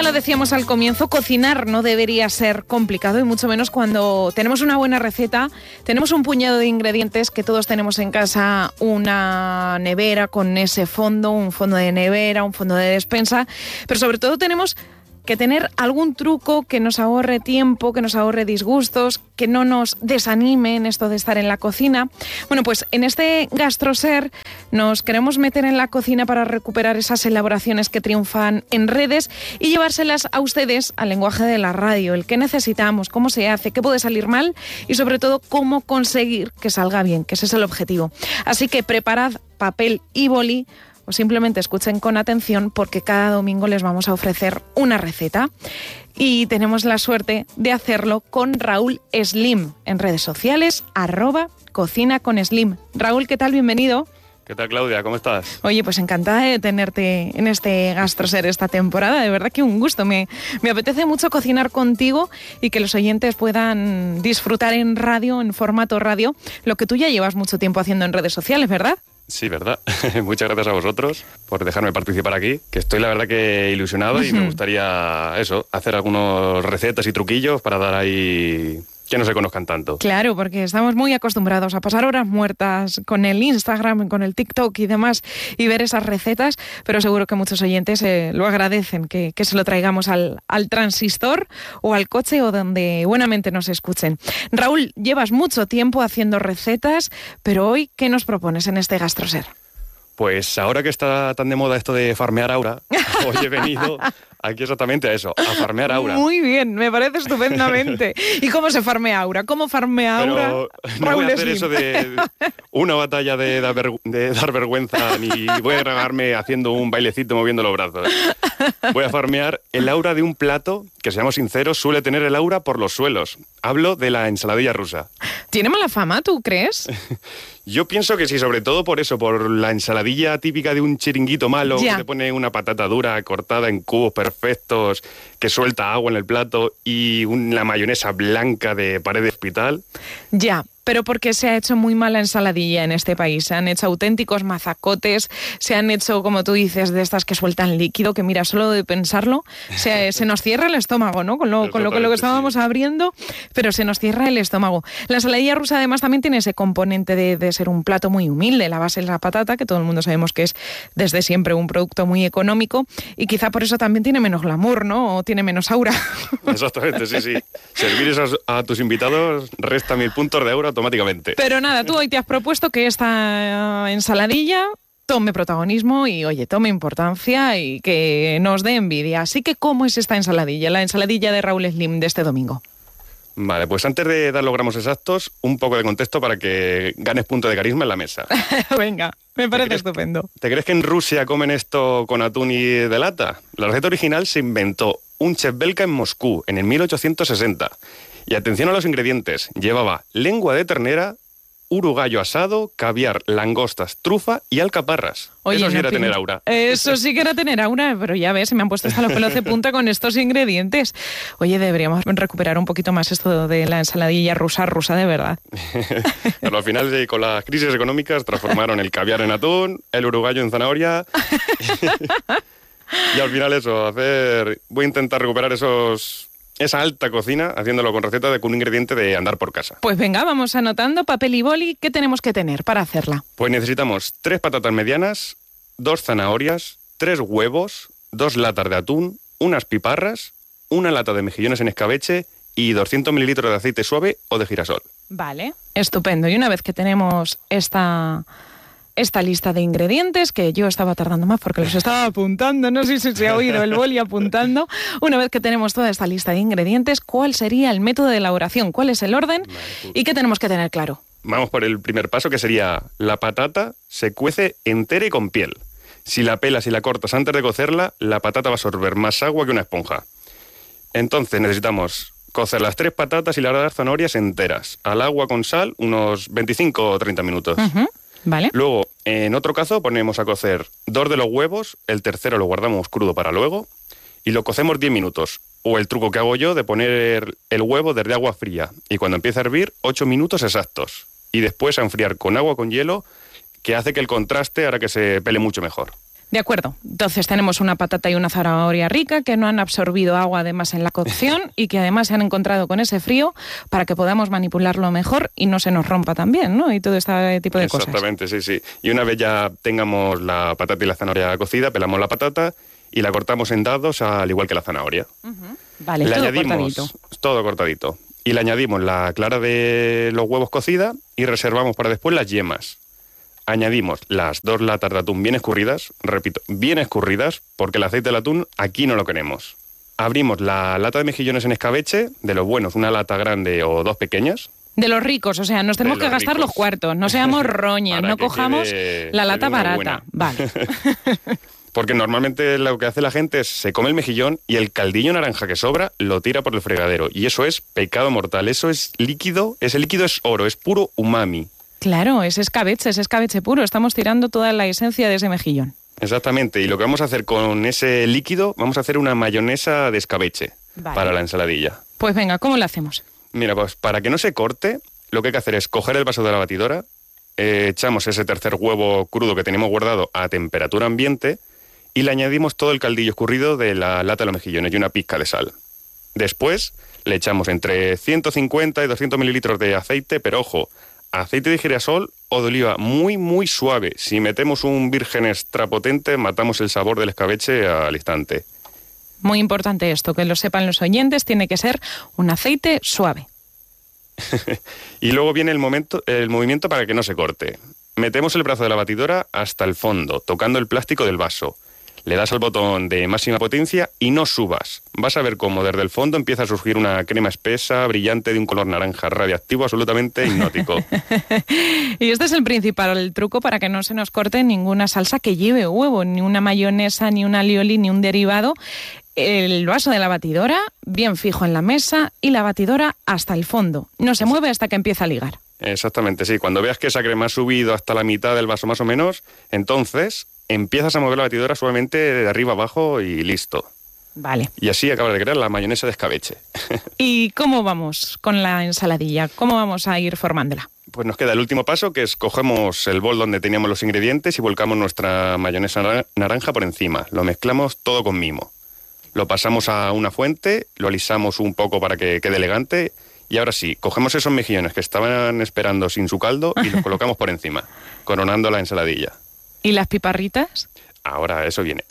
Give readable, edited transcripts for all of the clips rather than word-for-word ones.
ya lo decíamos al comienzo, cocinar no debería ser complicado y mucho menos cuando tenemos una buena receta, tenemos un puñado de ingredientes que todos tenemos en casa, una nevera con ese fondo, un fondo de nevera, un fondo de despensa, pero sobre todo tenemos que tener algún truco que nos ahorre tiempo, que nos ahorre disgustos, que no nos desanime en esto de estar en la cocina. Bueno, pues en este GastroSer nos queremos meter en la cocina para recuperar esas elaboraciones que triunfan en redes y llevárselas a ustedes al lenguaje de la radio, el qué necesitamos, cómo se hace, qué puede salir mal y sobre todo cómo conseguir que salga bien, que ese es el objetivo. Así que preparad papel y boli, o simplemente escuchen con atención porque cada domingo les vamos a ofrecer una receta. Y tenemos la suerte de hacerlo con Raúl Slim en redes sociales, @cocinaConSlim. Raúl, ¿qué tal? Bienvenido. ¿Qué tal, Claudia? ¿Cómo estás? Oye, pues encantada de tenerte en este GastroSer esta temporada. De verdad que un gusto. Me apetece mucho cocinar contigo y que los oyentes puedan disfrutar en radio, en formato radio, lo que tú ya llevas mucho tiempo haciendo en redes sociales, ¿verdad? Sí, ¿verdad? Muchas gracias a vosotros por dejarme participar aquí, que estoy la verdad que ilusionado y me gustaría hacer algunas recetas y truquillos para dar ahí que no se conozcan tanto. Claro, porque estamos muy acostumbrados a pasar horas muertas con el Instagram, con el TikTok y demás y ver esas recetas, pero seguro que muchos oyentes lo agradecen, que se lo traigamos al transistor o al coche o donde buenamente nos escuchen. Raúl, llevas mucho tiempo haciendo recetas, pero hoy, ¿qué nos propones en este GastroSer? Pues ahora que está tan de moda esto de farmear aura, hoy he venido aquí exactamente a eso, a farmear aura. Muy bien, me parece estupendamente. ¿Y cómo se farmea aura? ¿Cómo farmea aura? Pero no voy a hacer eso de una batalla de dar vergüenza, ni voy a grabarme haciendo un bailecito moviendo los brazos. Voy a farmear el aura de un plato que, seamos sinceros, suele tener el aura por los suelos. Hablo de la ensaladilla rusa. ¿Tiene mala fama, tú crees? Yo pienso que sí, sobre todo por eso, por la ensaladilla típica de un chiringuito malo, que te pone una patata dura cortada en cubos perfectos, que suelta agua en el plato y la mayonesa blanca de pared de hospital. Ya, pero porque se ha hecho muy mala ensaladilla en este país. Se han hecho auténticos mazacotes, se han hecho, como tú dices, de estas que sueltan líquido, que mira, solo de pensarlo, se nos cierra el estómago, ¿no? Con lo que estábamos abriendo, pero se nos cierra el estómago. La ensaladilla rusa además también tiene ese componente de ser un plato muy humilde. La base es la patata, que todo el mundo sabemos que es desde siempre un producto muy económico y quizá por eso también tiene menos glamour, ¿no? O tiene menos aura. Exactamente, sí. Servir eso a tus invitados resta 1000 puntos de aura automáticamente. Pero nada, tú hoy te has propuesto que esta ensaladilla tome protagonismo y, oye, tome importancia y que nos dé envidia. Así que, ¿cómo es esta ensaladilla? La ensaladilla de Raúl Slim de este domingo. Vale, pues antes de dar los gramos exactos, un poco de contexto para que ganes punto de carisma en la mesa. Venga, me parece estupendo. ¿Te crees que en Rusia comen esto con atún y de lata? La receta original se inventó un chef belga en Moscú en el 1860. Y atención a los ingredientes. Llevaba lengua de ternera, urogallo asado, caviar, langostas, trufa y alcaparras. Oye, eso sí era tener aura. Eso sí que era tener aura, pero ya ves, se me han puesto hasta los pelos de punta con estos ingredientes. Oye, deberíamos recuperar un poquito más esto de la ensaladilla rusa de verdad. Pero al final, con las crisis económicas, transformaron el caviar en atún, el urogallo en zanahoria. Y al final voy a intentar recuperar esa alta cocina haciéndolo con recetas con un ingrediente de andar por casa. Pues venga, vamos anotando papel y boli. ¿Qué tenemos que tener para hacerla? Pues necesitamos 3 patatas medianas, 2 zanahorias, 3 huevos, 2 latas de atún, unas piparras, una lata de mejillones en escabeche y 200 mililitros de aceite suave o de girasol. Vale, estupendo. Y una vez que tenemos esta lista de ingredientes, que yo estaba tardando más porque los estaba apuntando, no sé si se ha oído el boli apuntando. Una vez que tenemos toda esta lista de ingredientes, ¿cuál sería el método de elaboración? ¿Cuál es el orden? ¿Y qué tenemos que tener claro? Vamos por el primer paso, que sería la patata se cuece entera y con piel. Si la pelas y la cortas antes de cocerla, la patata va a absorber más agua que una esponja. Entonces necesitamos cocer las 3 patatas y las zanahorias enteras, al agua con sal, unos 25 o 30 minutos. Vale. Luego, en otro caso, ponemos a cocer 2 de los huevos, el tercero lo guardamos crudo para luego, y lo cocemos 10 minutos. O el truco que hago yo de poner el huevo desde agua fría, y cuando empieza a hervir, 8 minutos exactos. Y después a enfriar con agua con hielo, que hace que el contraste hará que se pele mucho mejor. De acuerdo. Entonces tenemos una patata y una zanahoria rica que no han absorbido agua además en la cocción y que además se han encontrado con ese frío para que podamos manipularlo mejor y no se nos rompa también, ¿no? Y todo este tipo de cosas. Exactamente, sí. Y una vez ya tengamos la patata y la zanahoria cocida, pelamos la patata y la cortamos en dados al igual que la zanahoria. Vale, le todo añadimos, cortadito. Todo cortadito. Y le añadimos la clara de los huevos cocida y reservamos para después las yemas. Añadimos las 2 latas de atún bien escurridas, repito, bien escurridas, porque el aceite del atún aquí no lo queremos. Abrimos la lata de mejillones en escabeche, de los buenos, una lata grande o 2 pequeñas. De los ricos, o sea, nos tenemos que gastar ricos. los cuartos, no seamos roñas, no cojamos la lata barata. Buena. Vale. Porque normalmente lo que hace la gente es se come el mejillón y el caldillo naranja que sobra lo tira por el fregadero. Y eso es pecado mortal, eso es líquido, ese líquido es oro, es puro umami. Claro, es escabeche puro. Estamos tirando toda la esencia de ese mejillón. Exactamente, y lo que vamos a hacer con ese líquido, vamos a hacer una mayonesa de escabeche para la ensaladilla. Pues venga, ¿cómo lo hacemos? Mira, pues para que no se corte, lo que hay que hacer es coger el vaso de la batidora, echamos ese tercer huevo crudo que tenemos guardado a temperatura ambiente y le añadimos todo el caldillo escurrido de la lata de los mejillones y una pizca de sal. Después le echamos entre 150 y 200 mililitros de aceite, pero ojo, aceite de girasol o de oliva muy, muy suave. Si metemos un virgen extra potente, matamos el sabor del escabeche al instante. Muy importante esto, que lo sepan los oyentes, tiene que ser un aceite suave. Y luego viene el movimiento para que no se corte. Metemos el brazo de la batidora hasta el fondo, tocando el plástico del vaso. Le das al botón de máxima potencia y no subas. Vas a ver cómo desde el fondo empieza a surgir una crema espesa, brillante, de un color naranja, radiactivo, absolutamente hipnótico. Y este es el principal truco para que no se nos corte ninguna salsa que lleve huevo, ni una mayonesa, ni un alioli, ni un derivado. El vaso de la batidora bien fijo en la mesa y la batidora hasta el fondo. No se mueve hasta que empieza a ligar. Exactamente, sí. Cuando veas que esa crema ha subido hasta la mitad del vaso más o menos, entonces empiezas a mover la batidora suavemente de arriba abajo y listo. Vale. Y así acabas de crear la mayonesa de escabeche. ¿Y cómo vamos con la ensaladilla? ¿Cómo vamos a ir formándola? Pues nos queda el último paso, que es cogemos el bol donde teníamos los ingredientes y volcamos nuestra mayonesa naranja por encima. Lo mezclamos todo con mimo. Lo pasamos a una fuente, lo alisamos un poco para que quede elegante y ahora sí, cogemos esos mejillones que estaban esperando sin su caldo y los colocamos por encima, coronando la ensaladilla. ¿Y las piparritas? Ahora eso viene.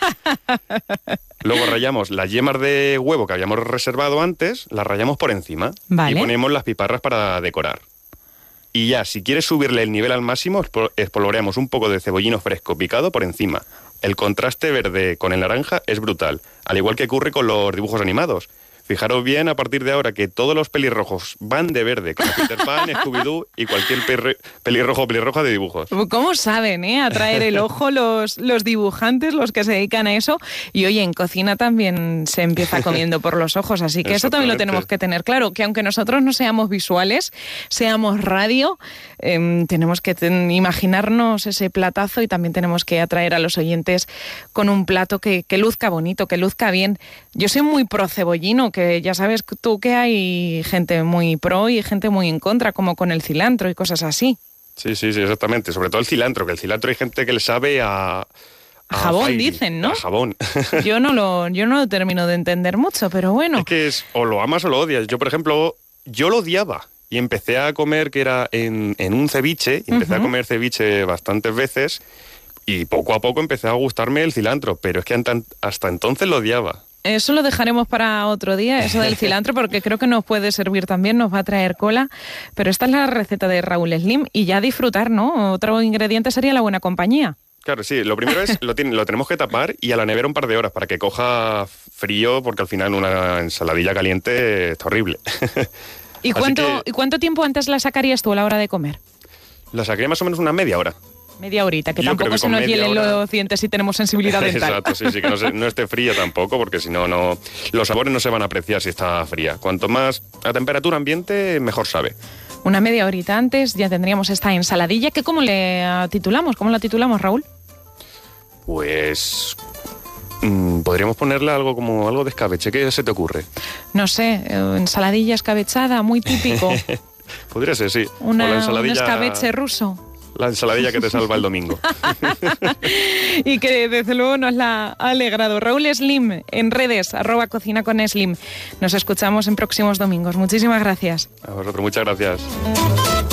Luego rallamos las yemas de huevo que habíamos reservado antes, las rallamos por encima. Vale. Y ponemos las piparras para decorar. Y ya, si quieres subirle el nivel al máximo, espolvoreamos un poco de cebollino fresco picado por encima. El contraste verde con el naranja es brutal, al igual que ocurre con los dibujos animados. Fijaros bien a partir de ahora que todos los pelirrojos van de verde, como Peter Pan, Scooby-Doo y cualquier pelirrojo o pelirroja de dibujos. ¿Cómo saben, atraer el ojo los dibujantes, los que se dedican a eso? Y oye, en cocina también se empieza comiendo por los ojos, así que eso también lo tenemos que tener claro, que aunque nosotros no seamos visuales, seamos radio, tenemos que imaginarnos ese platazo y también tenemos que atraer a los oyentes con un plato que luzca bonito, que luzca bien. Yo soy muy pro cebollino, que ya sabes tú que hay gente muy pro y gente muy en contra, como con el cilantro y cosas así. Sí, exactamente. Sobre todo el cilantro, que el cilantro hay gente que le sabe a jabón, Fairy, dicen, ¿no? A jabón. Yo no lo termino de entender mucho, pero bueno. Es que o lo amas o lo odias. Yo, por ejemplo, yo lo odiaba y empecé a comer, que era en un ceviche, y empecé a comer ceviche bastantes veces y poco a poco empecé a gustarme el cilantro, pero es que hasta entonces lo odiaba. Eso lo dejaremos para otro día, eso del cilantro, porque creo que nos puede servir también, nos va a traer cola. Pero esta es la receta de Raúl Slim y ya disfrutar, ¿no? Otro ingrediente sería la buena compañía. Claro, sí. Lo primero es, lo tenemos que tapar y a la nevera un par de horas para que coja frío, porque al final una ensaladilla caliente está horrible. ¿Y cuánto tiempo antes la sacarías tú a la hora de comer? La sacaría más o menos una media hora. Media horita, que tampoco se nos hielen los dientes si tenemos sensibilidad dental. Exacto, sí, que no esté fría tampoco, porque si no, los sabores no se van a apreciar si está fría. Cuanto más a temperatura ambiente, mejor sabe. Una media horita antes ya tendríamos esta ensaladilla, que ¿cómo la titulamos, Raúl? Pues podríamos ponerle algo de escabeche. ¿Qué se te ocurre? No sé, ensaladilla escabechada, muy típico. Podría ser, sí. Un escabeche ruso. la ensaladilla que te salva el domingo. Y que desde luego nos la ha alegrado. Raúl Slim, en redes, @cocinaconeslim. Nos escuchamos en próximos domingos. Muchísimas gracias. A vosotros, muchas gracias.